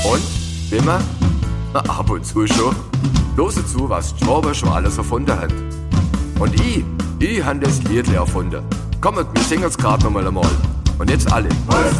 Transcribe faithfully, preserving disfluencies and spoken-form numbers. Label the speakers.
Speaker 1: Und, immer? Na, ab und zu schon. Lose zu, was die Schwaben schon alles erfunden haben. Und ich, ich han das Liedle erfunden. Kommt, wir singen's grad noch mal einmal. Und jetzt alle.